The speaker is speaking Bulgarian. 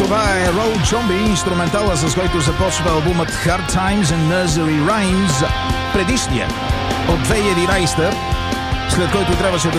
Това е Road Zombie, инструментала, с който започва албумът Hard Times and Nursery Rhymes, предишния от 2011, след който трябваше да